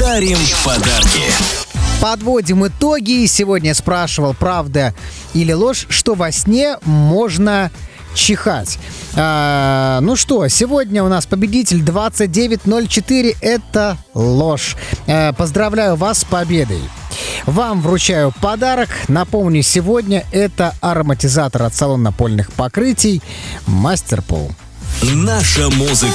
дарим подарки. Подводим итоги. Сегодня спрашивал, правда или ложь, что во сне можно чихать. Ну что, сегодня у нас победитель 2904. Это ложь. Поздравляю вас с победой. Вам вручаю подарок. Напомню, сегодня это ароматизатор от салона напольных покрытий Мастерпул. Наша музыка.